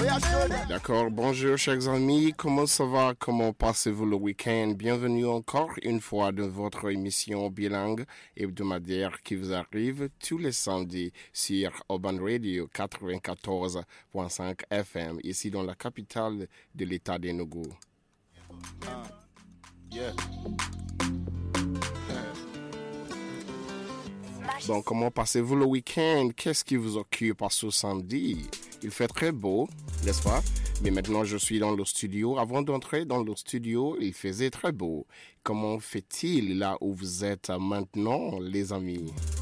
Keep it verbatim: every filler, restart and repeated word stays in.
D'accord, bonjour chers amis, comment ça va, comment passez-vous le week-end? Bienvenue encore une fois dans votre émission bilingue hebdomadaire qui vous arrive tous les samedis sur Urban Radio quatre-vingt-quatorze virgule cinq F M, ici dans la capitale de l'état d'Enugu. Uh, yeah. Donc, comment passez-vous le week-end? Qu'est-ce qui vous occupe à ce samedi? Il fait très beau, n'est-ce pas? Mais maintenant, je suis dans le studio. Avant d'entrer dans le studio, il faisait très beau. Comment fait-il là où vous êtes maintenant, les amis?